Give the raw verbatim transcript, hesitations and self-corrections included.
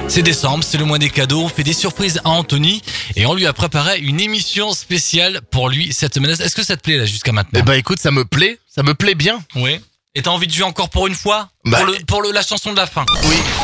C'est décembre, c'est le mois des cadeaux, on fait des surprises à Anthony et on lui a préparé une émission spéciale pour lui cette semaine. Est-ce que ça te plaît là jusqu'à maintenant? Eh ben écoute, ça me plaît, ça me plaît bien. Oui. Et t'as envie de jouer encore pour une fois? Bah, Pour, le, pour le, la chanson de la fin. Oui.